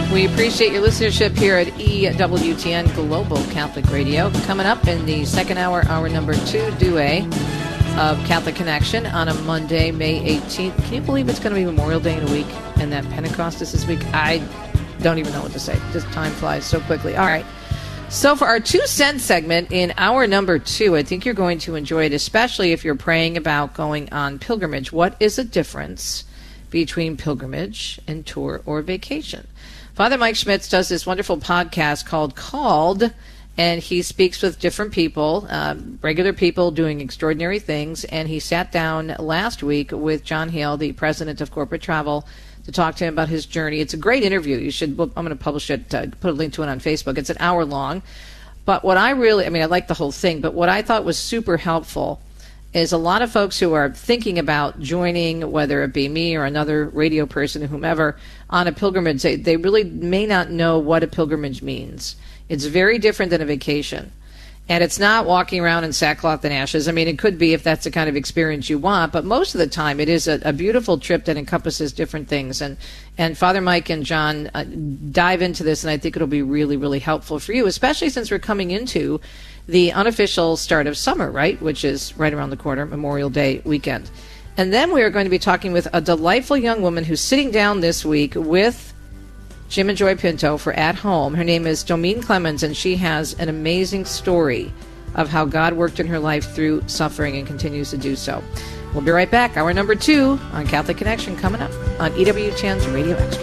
We appreciate your listenership here at EWTN Global Catholic Radio. Coming up in the second hour, hour number 2, duet of Catholic Connection on a Monday, May 18th. Can you believe it's going to be Memorial Day in a week and that Pentecost is this week? I don't even know what to say. Just time flies so quickly. All right. So for our 2 cent segment in hour number 2, I think you're going to enjoy it, especially if you're praying about going on pilgrimage. What is the difference between pilgrimage and tour or vacation? Father Mike Schmitz does this wonderful podcast called, and he speaks with different people, regular people doing extraordinary things, and he sat down last week with John Hale, the president of Corporate Travel, to talk to him about his journey. It's a great interview. I'm going to publish it, put a link to it on Facebook. It's an hour long. But what I like the whole thing, but what I thought was super helpful is a lot of folks who are thinking about joining, whether it be me or another radio person or whomever, on a pilgrimage, they really may not know what a pilgrimage means. It's very different than a vacation. And it's not walking around in sackcloth and ashes. I mean, it could be if that's the kind of experience you want, but most of the time it is a beautiful trip that encompasses different things. And Father Mike and John dive into this, and I think it'll be really, really helpful for you, especially since we're coming into the unofficial start of summer, right, which is right around the corner, Memorial Day weekend. And then we are going to be talking with a delightful young woman who's sitting down this week with Jim and Joy Pinto for At Home. Her name is Domine Clemens, and she has an amazing story of how God worked in her life through suffering and continues to do so. We'll be right back. Hour number 2 on Catholic Connection coming up on EWTN's Radio Extra.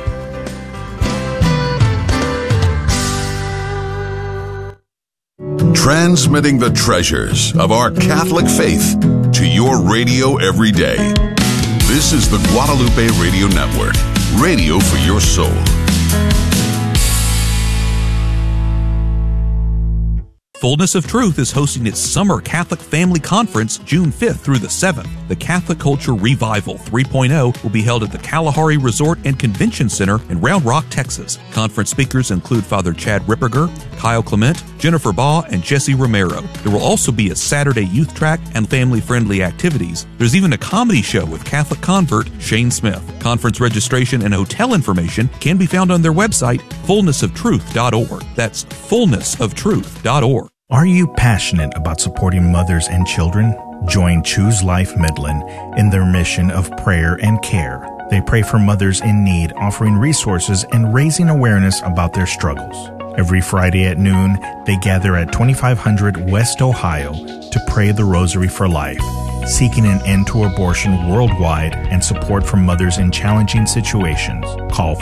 Transmitting the treasures of our Catholic faith to your radio every day. This is the Guadalupe Radio Network, radio for your soul. Fullness of Truth is hosting its Summer Catholic Family Conference June 5th through the 7th. The Catholic Culture Revival 3.0 will be held at the Kalahari Resort and Convention Center in Round Rock, Texas. Conference speakers include Father Chad Ripperger, Kyle Clement, Jennifer Baugh, and Jesse Romero. There will also be a Saturday youth track and family-friendly activities. There's even a comedy show with Catholic convert Shane Smith. Conference registration and hotel information can be found on their website, fullnessoftruth.org. That's fullnessoftruth.org. Are you passionate about supporting mothers and children? Join Choose Life Midland in their mission of prayer and care. They pray for mothers in need, offering resources and raising awareness about their struggles. Every Friday at noon, they gather at 2500 West Ohio to pray the Rosary for Life, seeking an end to abortion worldwide and support for mothers in challenging situations. Call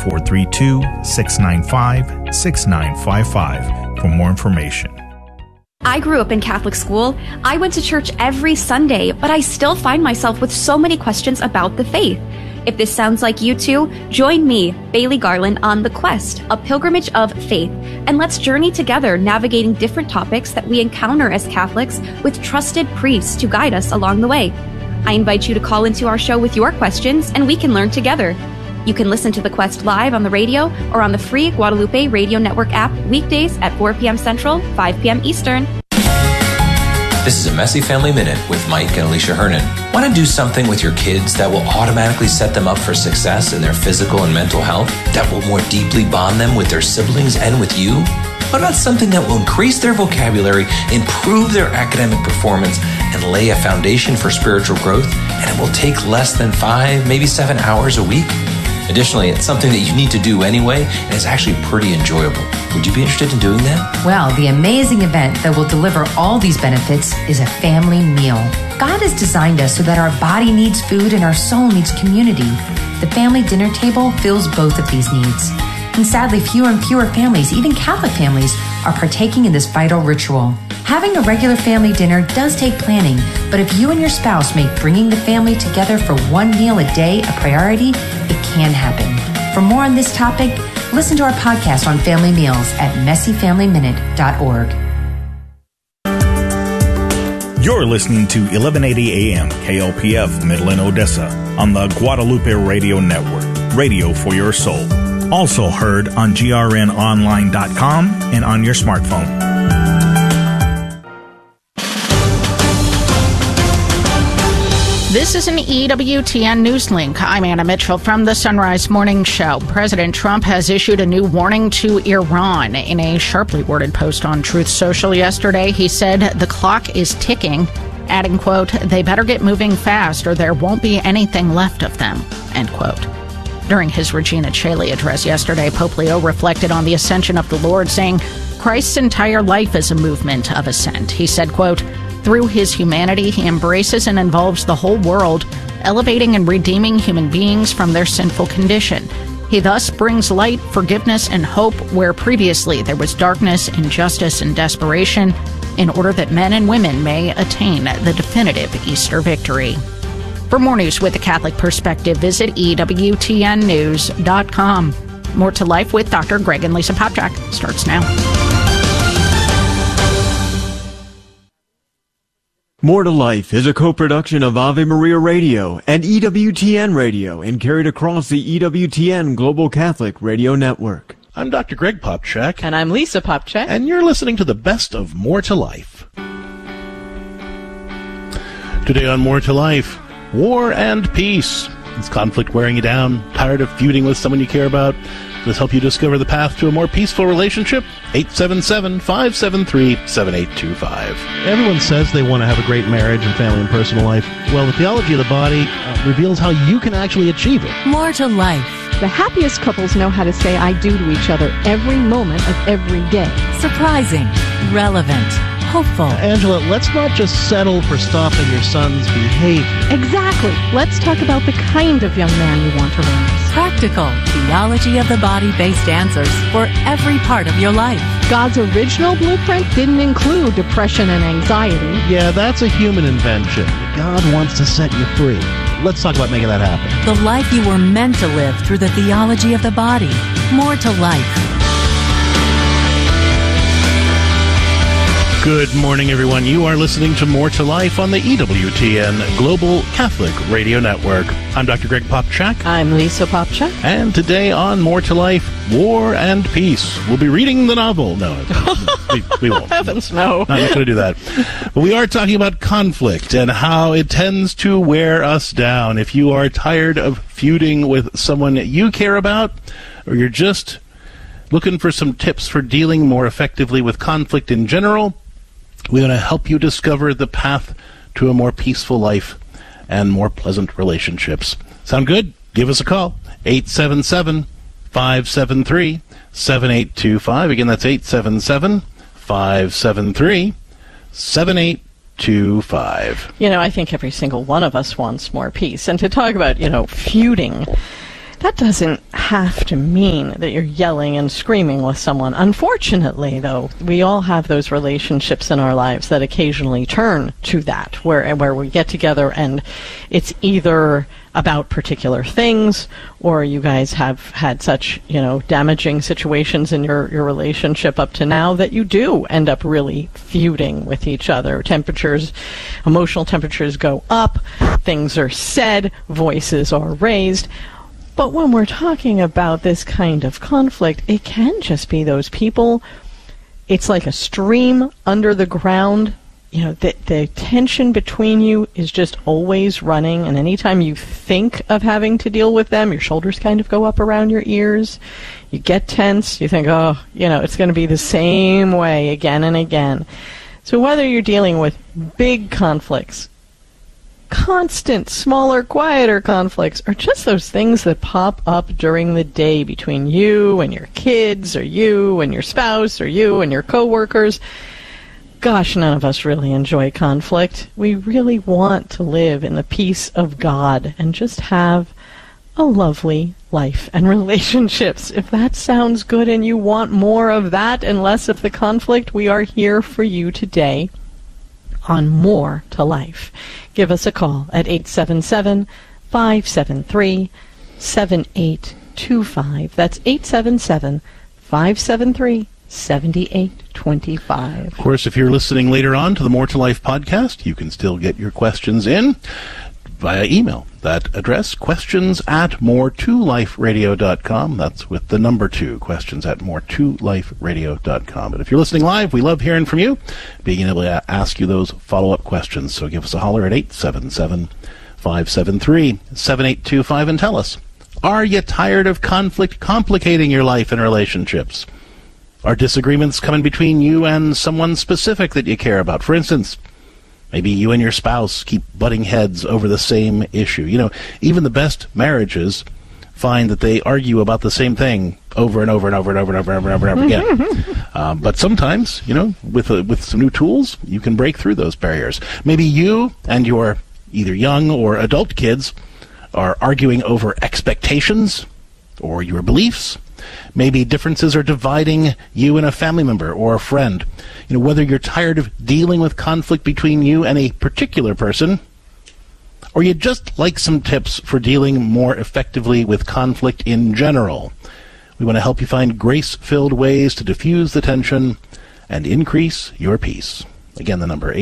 432-695-6955 for more information. I grew up in Catholic school. I went to church every Sunday, but I still find myself with so many questions about the faith. If this sounds like you too, join me, Bailey Garland, on The Quest, a pilgrimage of faith, and let's journey together navigating different topics that we encounter as Catholics with trusted priests to guide us along the way. I invite you to call into our show with your questions, and we can learn together. You can listen to The Quest live on the radio or on the free Guadalupe Radio Network app weekdays at 4 p.m. Central, 5 p.m. Eastern. This is a Messy Family Minute with Mike and Alicia Hernan. Want to do something with your kids that will automatically set them up for success in their physical and mental health? That will more deeply bond them with their siblings and with you? What about something that will increase their vocabulary, improve their academic performance, and lay a foundation for spiritual growth? And it will take less than 5, maybe 7 hours a week? Additionally, it's something that you need to do anyway, and it's actually pretty enjoyable. Would you be interested in doing that? Well, the amazing event that will deliver all these benefits is a family meal. God has designed us so that our body needs food and our soul needs community. The family dinner table fills both of these needs. And sadly, fewer and fewer families, even Catholic families, are partaking in this vital ritual. Having a regular family dinner does take planning, but if you and your spouse make bringing the family together for one meal a day a priority, it can happen. For more on this topic, listen to our podcast on family meals at messyfamilyminute.org. You're listening to 1180 AM KLPF Midland, Odessa on the Guadalupe Radio Network, radio for your soul. Also heard on grnonline.com and on your smartphone. This is an EWTN News Link. I'm Anna Mitchell from the Sunrise Morning Show. President Trump has issued a new warning to Iran. In a sharply worded post on Truth Social yesterday, he said the clock is ticking, adding, quote, "They better get moving fast or there won't be anything left of them," end quote. During his Regina Caeli address yesterday, Pope Leo reflected on the ascension of the Lord, saying, Christ's entire life is a movement of ascent. He said, quote, "Through his humanity, he embraces and involves the whole world, elevating and redeeming human beings from their sinful condition. He thus brings light, forgiveness, and hope where previously there was darkness, injustice, and desperation, in order that men and women may attain the definitive Easter victory." For more news with a Catholic perspective, visit EWTNnews.com. More to Life with Dr. Greg and Lisa Popchak starts now. More to Life is a co-production of Ave Maria Radio and EWTN Radio and carried across the EWTN Global Catholic Radio Network. I'm Dr. Greg Popchak. And I'm Lisa Popchak. And you're listening to the best of More to Life. Today on More to Life, war and peace. Is conflict wearing you down? Tired of feuding with someone you care about? Let's help you discover the path to a more peaceful relationship. 877-573-7825. Everyone says they want to have a great marriage and family and personal life. Well, the theology of the body reveals how you can actually achieve it. More to Life. The happiest couples know how to say I do to each other every moment of every day. Surprising, relevant, hopeful. Angela, let's not just settle for stopping your son's behavior. Exactly. Let's talk about the kind of young man you want to raise. Practical theology of the body-based answers for every part of your life. God's original blueprint didn't include depression and anxiety. Yeah, that's a human invention. God wants to set you free. Let's talk about making that happen. The life you were meant to live through the theology of the body. More to Life. Good morning, everyone. You are listening to More to Life on the EWTN Global Catholic Radio Network. I'm Dr. Greg Popchak. I'm Lisa Popchak. And today on More to Life, War and Peace. We'll be reading the novel. No, we won't. Heavens, no. Not going to do that. But we are talking about conflict and how it tends to wear us down. If you are tired of feuding with someone you care about, or you're just looking for some tips for dealing more effectively with conflict in general, we're going to help you discover the path to a more peaceful life and more pleasant relationships. Sound good? Give us a call. 877-573-7825. Again, that's 877-573-7825. You know, I think every single one of us wants more peace. And to talk about, feuding, that doesn't have to mean that you're yelling and screaming with someone. Unfortunately, though, we all have those relationships in our lives that occasionally turn to that, where we get together and it's either about particular things, or you guys have had such, damaging situations in your relationship up to now that you do end up really feuding with each other. Emotional temperatures go up, things are said, voices are raised. But when we're talking about this kind of conflict, it can just be those people. It's like a stream under the ground. The tension between you is just always running. And anytime you think of having to deal with them, your shoulders kind of go up around your ears. You get tense. You think, it's going to be the same way again and again. So whether you're dealing with big conflicts, constant, smaller, quieter conflicts, or just those things that pop up during the day between you and your kids, or you and your spouse, or you and your coworkers. Gosh, none of us really enjoy conflict. We really want to live in the peace of God and just have a lovely life and relationships. If that sounds good and you want more of that and less of the conflict, we are here for you today on More to Life. Give us a call at 877-573-7825. That's 877-573-7825. Of course, if you're listening later on to the More to Life podcast, you can still get your questions in via email. That address, questions@more2liferadio.com. That's with the number 2, questions@more2liferadio.com. But if you're listening live, we love hearing from you, being able to ask you those follow-up questions. So give us a holler at 877 573-7825 and tell us, are you tired of conflict complicating your life and relationships? Are disagreements coming between you and someone specific that you care about? For instance, maybe you and your spouse keep butting heads over the same issue. You know, even the best marriages find that they argue about the same thing over and over and over and over and over and over and over again. But sometimes, you know, with some new tools, you can break through those barriers. Maybe you and your either young or adult kids are arguing over expectations or your beliefs. Maybe differences are dividing you and a family member or a friend. You know, whether you're tired of dealing with conflict between you and a particular person, or you just like some tips for dealing more effectively with conflict in general. We want to help you find grace-filled ways to diffuse the tension and increase your peace. Again, the number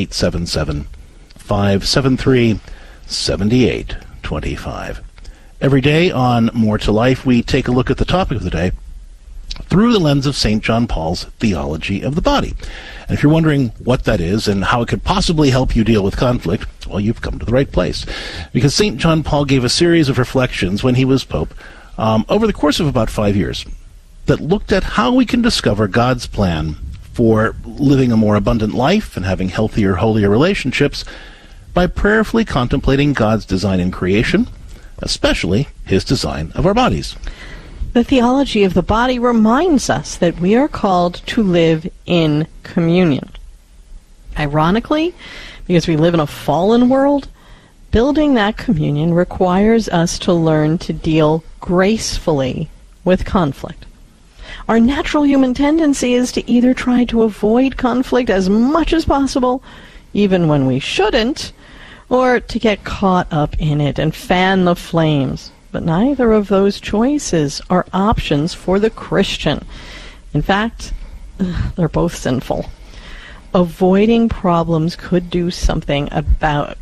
877-573-7825. Every day on More to Life, we take a look at the topic of the day through the lens of St. John Paul's theology of the body. And if you're wondering what that is and how it could possibly help you deal with conflict, well, you've come to the right place. Because St. John Paul gave a series of reflections when he was Pope over the course of about 5 years that looked at how we can discover God's plan for living a more abundant life and having healthier, holier relationships by prayerfully contemplating God's design in creation, especially his design of our bodies. The theology of the body reminds us that we are called to live in communion. Ironically, because we live in a fallen world, building that communion requires us to learn to deal gracefully with conflict. Our natural human tendency is to either try to avoid conflict as much as possible, even when we shouldn't, or to get caught up in it and fan the flames. But neither of those choices are options for the Christian. In fact, they're both sinful. Avoiding problems we could do something about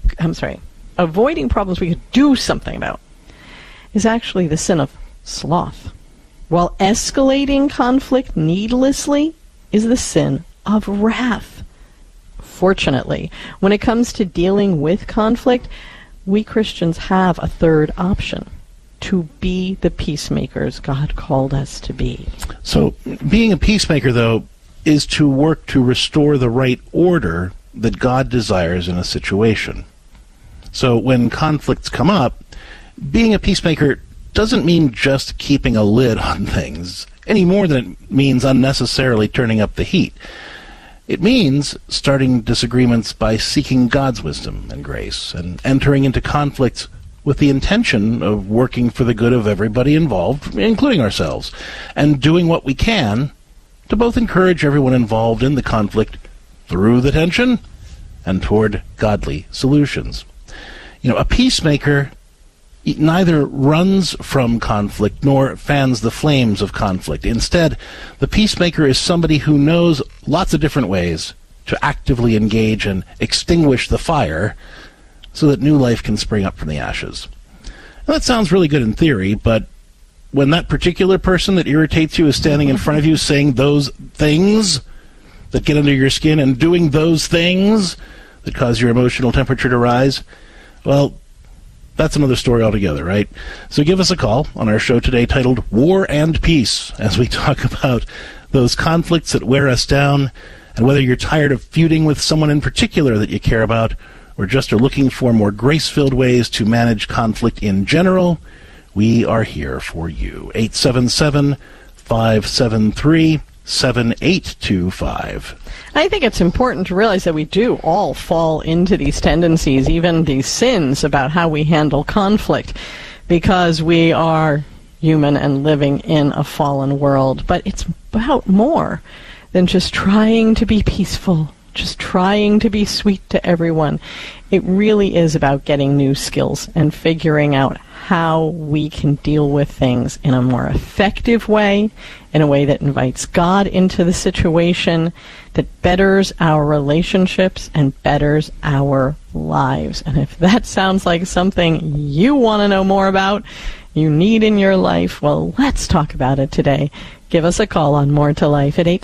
is actually the sin of sloth, while escalating conflict needlessly is the sin of wrath. Fortunately, when it comes to dealing with conflict, we Christians have a third option: to be the peacemakers God called us to be. So being a peacemaker, though, is to work to restore the right order that God desires in a situation. So when conflicts come up, being a peacemaker doesn't mean just keeping a lid on things, any more than it means unnecessarily turning up the heat. It means starting disagreements by seeking God's wisdom and grace and entering into conflicts with the intention of working for the good of everybody involved, including ourselves, and doing what we can to both encourage everyone involved in the conflict through the tension and toward godly solutions. You know, a peacemaker neither runs from conflict nor fans the flames of conflict. Instead, the peacemaker is somebody who knows lots of different ways to actively engage and extinguish the fire so that new life can spring up from the ashes. Now, that sounds really good in theory, but when that particular person that irritates you is standing in front of you saying those things that get under your skin and doing those things that cause your emotional temperature to rise, well, that's another story altogether, right? So give us a call on our show today titled War and Peace as we talk about those conflicts that wear us down and whether you're tired of feuding with someone in particular that you care about or just are looking for more grace-filled ways to manage conflict in general, we are here for you. 877-573-7825. I think it's important to realize that we do all fall into these tendencies, even these sins about how we handle conflict, because we are human and living in a fallen world. But it's about more than just trying to be peaceful, just trying to be sweet to everyone. It really is about getting new skills and figuring out how we can deal with things in a more effective way, in a way that invites God into the situation, that betters our relationships and betters our lives. And if that sounds like something you want to know more about, you need in your life, well, let's talk about it today. Give us a call on More to Life at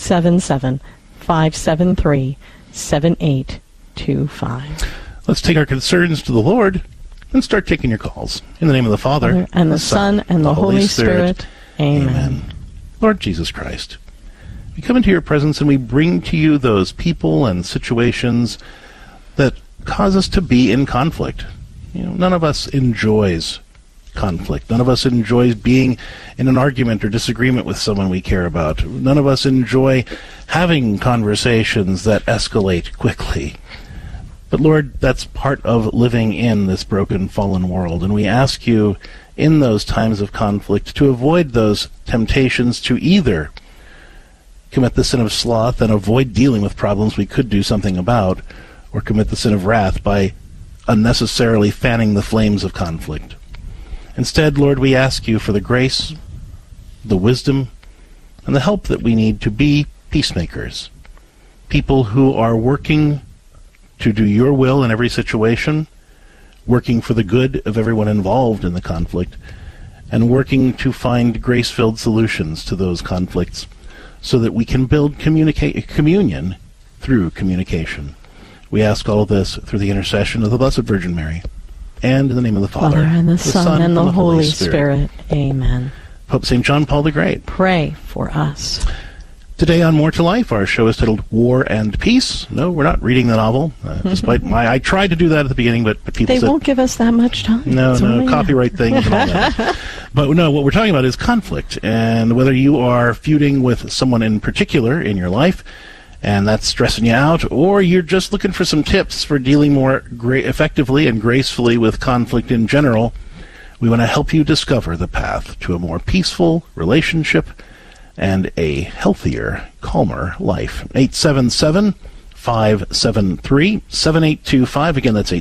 877-573-7825. Let's take our concerns to the Lord. and start taking your calls. In the name of the Father, and the Son, and the Holy Spirit. Amen. Lord Jesus Christ, we come into your presence and we bring to you those people and situations that cause us to be in conflict. None of us enjoys conflict. None of us enjoys being in an argument or disagreement with someone we care about. None of us enjoy having conversations that escalate quickly. But Lord, that's part of living in this broken, fallen world, and we ask you in those times of conflict to avoid those temptations to either commit the sin of sloth and avoid dealing with problems we could do something about, or commit the sin of wrath by unnecessarily fanning the flames of conflict. Instead, Lord, we ask you for the grace, the wisdom, and the help that we need to be peacemakers, people who are working to do your will in every situation, working for the good of everyone involved in the conflict, and working to find grace-filled solutions to those conflicts so that we can build communion through communication. We ask all of this through the intercession of the Blessed Virgin Mary, and in the name of the Father, and the Son, and the Holy Spirit. Amen. Pope St. John Paul the Great, pray for us. Today on More to Life, our show is titled War and Peace. No, we're not reading the novel, despite I tried to do that at the beginning, but people said... They won't give us that much time. No, copyright things and all that. But no, what we're talking about is conflict, and whether you are feuding with someone in particular in your life, and that's stressing you out, or you're just looking for some tips for dealing more effectively and gracefully with conflict in general, we want to help you discover the path to a more peaceful relationship and a healthier, calmer life. 877-573-7825. Again, that's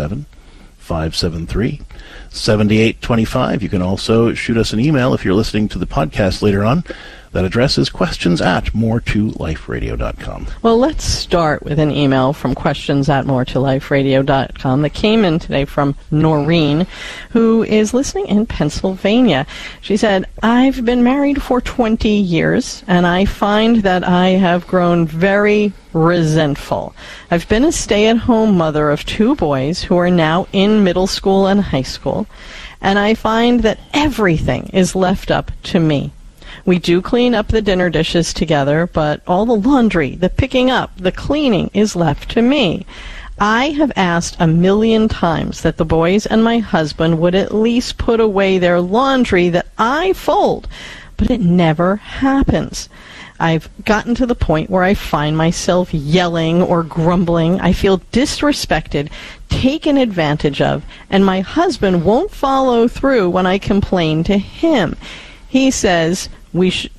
877-573-7825. You can also shoot us an email if you're listening to the podcast later on. That address is questions@moretoliferadio.com. Well, let's start with an email from questions@moretoliferadio.com that came in today from Noreen, who is listening in Pennsylvania. She said, I've been married for 20 years, and I find that I have grown very resentful. I've been a stay-at-home mother of 2 boys who are now in middle school and high school, and I find that everything is left up to me. We do clean up the dinner dishes together, but all the laundry, the picking up, the cleaning is left to me. I have asked 1,000,000 times that the boys and my husband would at least put away their laundry that I fold, but it never happens. I've gotten to the point where I find myself yelling or grumbling. I feel disrespected, taken advantage of, and my husband won't follow through when I complain to him. He says